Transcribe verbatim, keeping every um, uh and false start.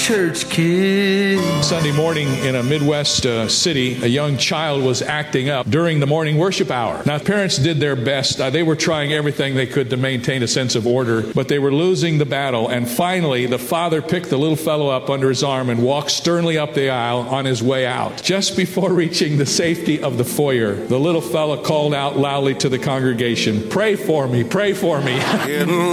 church kid. Sunday morning in a Midwest uh, city, a young child was acting up during the morning worship hour. Now, parents did their best. Uh, they were trying everything they could to maintain a sense of order, but they were losing the battle. And finally, the father picked the little fellow up under his arm and walked sternly up the aisle on his way out. Just before reaching the safety of the foyer, the little fellow called out loudly to the congregation, "Pray for me, pray for me."